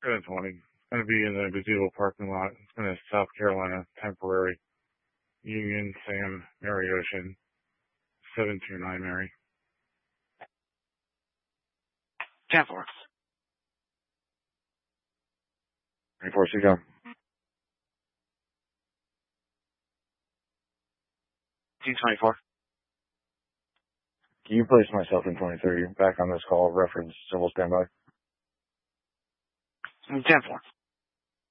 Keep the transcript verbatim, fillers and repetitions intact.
ten twenty. It's going to be in the gazebo parking lot. It's going to South Carolina, temporary. Union, Sam, Mary Ocean, seven two nine Mary. ten four. twenty-four, so go. Team twenty-four. Can you place myself in twenty-three? Back on this call, reference civil standby. ten four.